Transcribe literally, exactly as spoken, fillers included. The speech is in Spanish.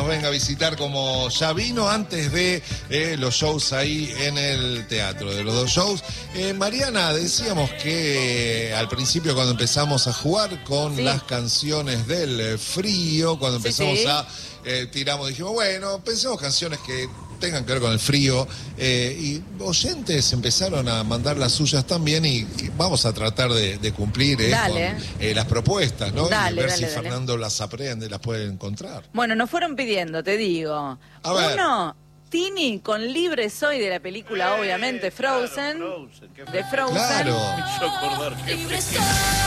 Nos venga a visitar como ya vino antes de eh, los shows ahí en el teatro, de los dos shows. Eh, Mariana, decíamos que eh, al principio cuando empezamos a jugar con sí. las canciones del eh, frío, cuando empezamos sí, sí. a eh, tiramos, dijimos, bueno, pensemos canciones que tengan que ver con el frío, eh, y oyentes empezaron a mandar las suyas también y vamos a tratar de, de cumplir eh, con eh, las propuestas, ¿no? Dale, y ver dale, si dale. Fernando las aprende, las puede encontrar. Bueno, nos fueron pidiendo, te digo. A ver. Uno, Tini con Libre Soy de la película, eh, obviamente, Frozen. Claro, Frozen. De Frozen. Claro. Me hizo acordar que